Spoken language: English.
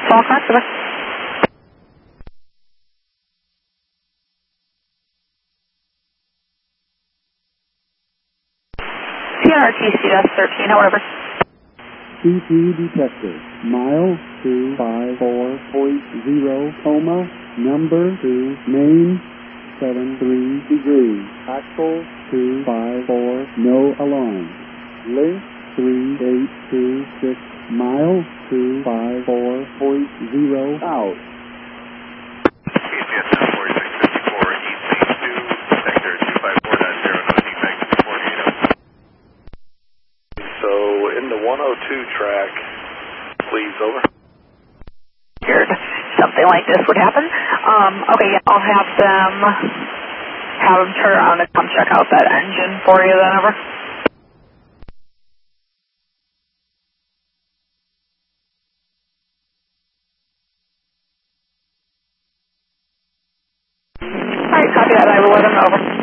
Fall correct, over. CRTC, that's 13, however. CT detector, mile 254.0, coma, number 2, main, 73 degrees, axle 254, no alarm, length 3826, mile 254.0, out. PCS 4654, EC2, sector 254.0, no defects, report 8 up. So, in the 102 track, please, over. Figured something like this would happen. Okay, yeah, I'll have them turn around and come check out that engine for you then, over. Alright, copy that. I will let them know, over.